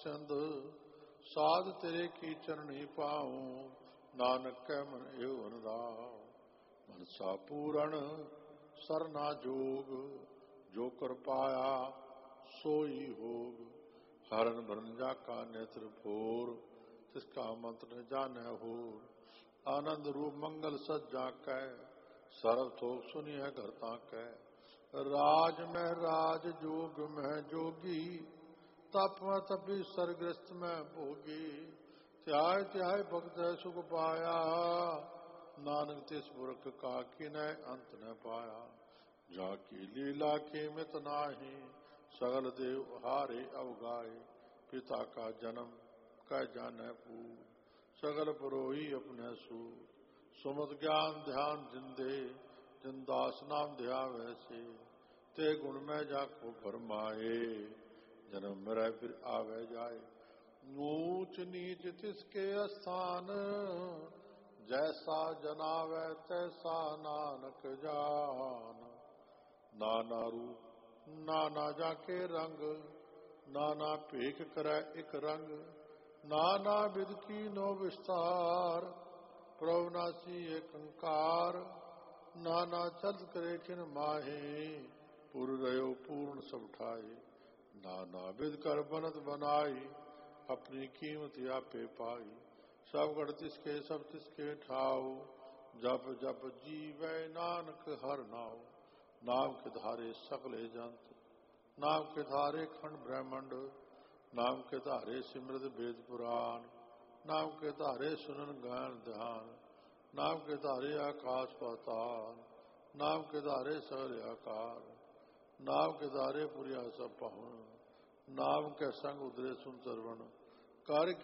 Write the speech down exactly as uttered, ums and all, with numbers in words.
सिंध साध तेरे की चरणी पाऊं नानक कै मन एव अनुराग मनसा पूरण सरना जोग जो कर पाया सोई होग हरण भरन जाका नेत्र फोर तिसका मंत्र जाने होर आनंद रूप मंगल सज्जा कै सरब थोक सुनिए करता कै राज में राज जोग में जोगी तप में तपी सरग्रस्त में भोगी त्याय त्याय भक्त सुख पाया नानक तिस पुरख का किनै अंत न पाया जाकी लीला के मित नाही सगल देव हारे अवगाए पिता का जन्म कह जाने पूर सगल परोही अपने सूर सुमत ज्ञान ध्यान जिंदे जिनदास नाम ध्या वैसे ते गुण में जाको फरमाए जन्म मरै फिर आवे जाए ऊंच नीच तिसके स्थान जैसा जनावे तैसा नानक जान नाना रूप नाना जाके रंग नाना भेख करे एक रंग नाना विध की नो विस्तार प्रभुनासी एक अंकार नाना चल करे खिन माहे पुर रहो पूर्ण सब ठाए नाना विध कर बनत बनाई अपनी कीमत आपे पाई सब गढ़ तिसके सब तिसके ठाओ जप जप जीवै नानक हर नाव नाम के धारे सकले जंत नाम के धारे खंड ब्रह्मंड नाम के धारे सिमृत वेद पुराण नाम के धारे सुनन गान ध्यान नाम के धारे आकाश पाताल नाम के धारे सगल आकार नाम के धारे पुरिया सब पाहुन नाम के संग उदरे सुन सरवण कर